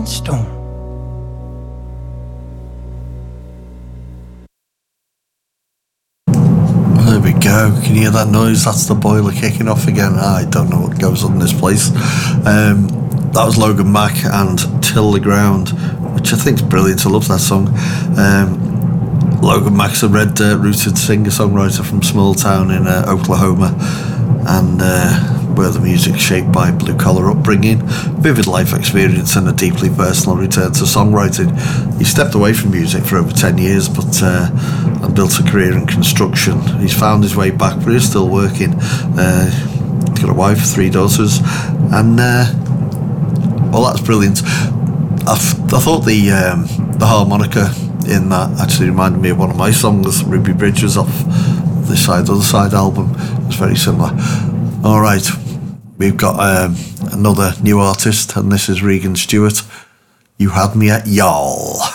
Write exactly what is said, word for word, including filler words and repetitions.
in stone. There we go. Can you hear that noise? That's the boiler kicking off again. I don't know what goes on in this place. Um, that was Logan Mack and Till the Ground, which I think is brilliant. I love that song. Um, Logan Mack's a red-rooted singer-songwriter from small town in uh, Oklahoma, and uh, where the music's shaped by blue-collar upbringing, vivid life experience, and a deeply personal return to songwriting. He stepped away from music for over ten years, but uh, and built a career in construction. He's found his way back, but he's still working. Uh, he's got a wife, three daughters, and uh, well, that's brilliant. I, f- I thought the um, the harmonica in that actually reminded me of one of my songs, Ruby Bridges, off this side, other side album. It's very similar. All right, we've got um, another new artist, and this is Regan Stewart. You Had Me at Y'all.